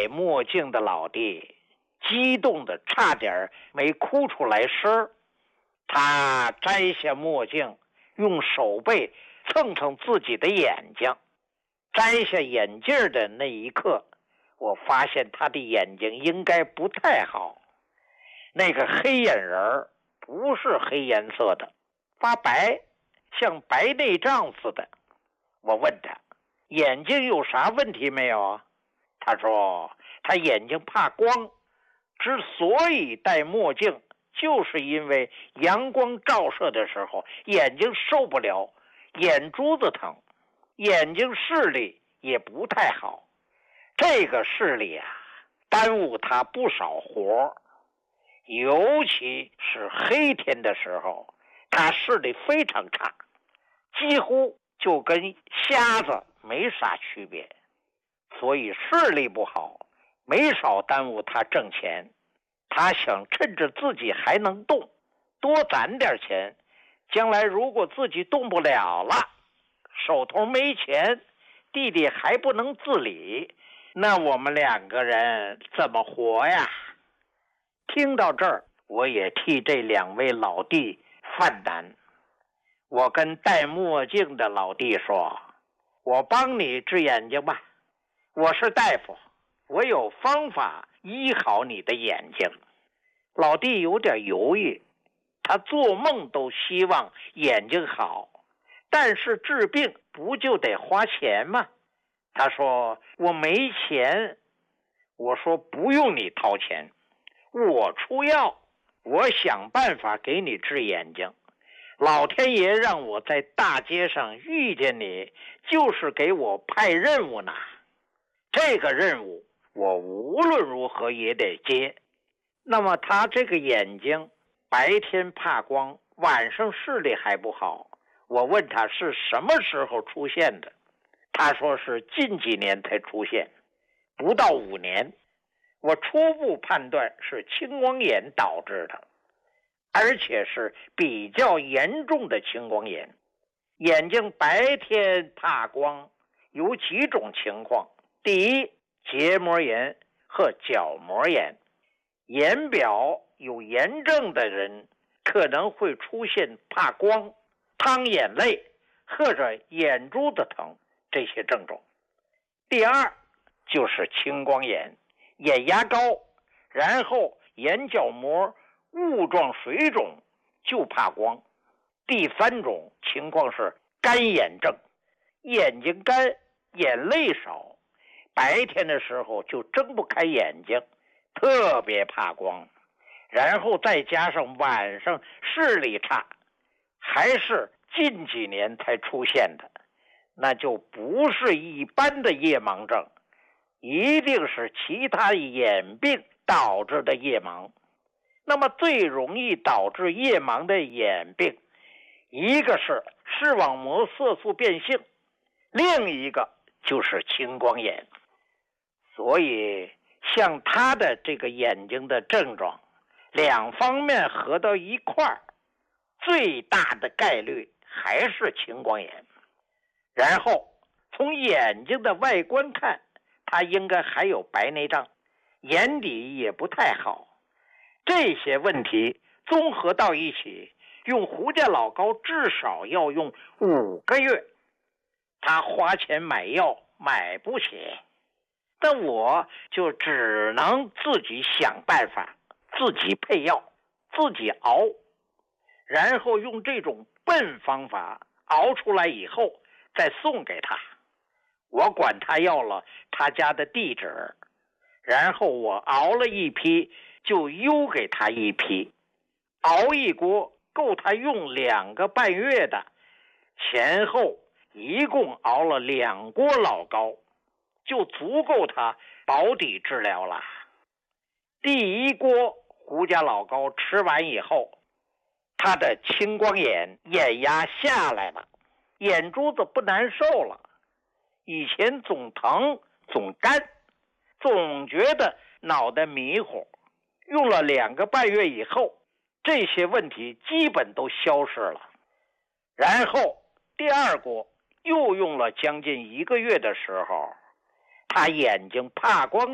戴墨镜的老弟激动的差点没哭出来声。他摘下墨镜，用手背蹭蹭自己的眼睛。摘下眼镜的那一刻，我发现他的眼睛应该不太好。那个黑眼仁不是黑颜色的，发白，像白内障似的。我问他眼睛有啥问题没有啊？他说他眼睛怕光，之所以戴墨镜，就是因为阳光照射的时候眼睛受不了，眼珠子疼，眼睛视力也不太好。这个视力啊，耽误他不少活，尤其是黑天的时候，他视力非常差，几乎就跟瞎子没啥区别。所以视力不好没少耽误他挣钱。他想趁着自己还能动，多攒点钱，将来如果自己动不了了，手头没钱，弟弟还不能自理，那我们两个人怎么活呀？听到这儿，我也替这两位老弟犯难。我跟戴墨镜的老弟说，我帮你治眼睛吧，我是大夫，我有方法医好你的眼睛。老弟有点犹豫，他做梦都希望眼睛好，但是治病不就得花钱吗？他说我没钱。我说不用你掏钱，我出药，我想办法给你治眼睛。老天爷让我在大街上遇见你，就是给我派任务呢。这个任务我无论如何也得接。那么他这个眼睛白天怕光，晚上视力还不好，我问他是什么时候出现的，他说是近几年才出现，不到5年。我初步判断是青光眼导致的，而且是比较严重的青光眼。眼睛白天怕光有几种情况，第一，结膜炎和角膜炎。眼表有炎症的人可能会出现怕光、淌眼泪或者眼珠子疼这些症状。第二就是青光眼，眼压高，然后眼角膜雾状水肿，就怕光。第三种情况是干眼症，眼睛干，眼泪少，白天的时候就睁不开眼睛，特别怕光，然后再加上晚上视力差，还是近几年才出现的，那就不是一般的夜盲症，一定是其他眼病导致的夜盲。那么最容易导致夜盲的眼病，一个是视网膜色素变性，另一个就是青光眼。所以像他的这个眼睛的症状，两方面合到一块儿，最大的概率还是青光眼。然后从眼睛的外观看，他应该还有白内障，眼底也不太好。这些问题综合到一起，用胡家老膏至少要用5个月。他花钱买药买不起，那我就只能自己想办法，自己配药，自己熬，然后用这种笨方法熬出来以后再送给他。我管他要了他家的地址，然后我熬了一批就邮给他一批，熬一锅够他用2个半月的，前后一共熬了2锅老膏，就足够他保底治疗了。第一锅胡家老膏吃完以后，他的青光眼眼压下来了，眼珠子不难受了，以前总疼总干，总觉得脑袋迷糊，用了2个半月以后，这些问题基本都消失了。然后第二锅又用了将近1个月的时候，他眼睛怕光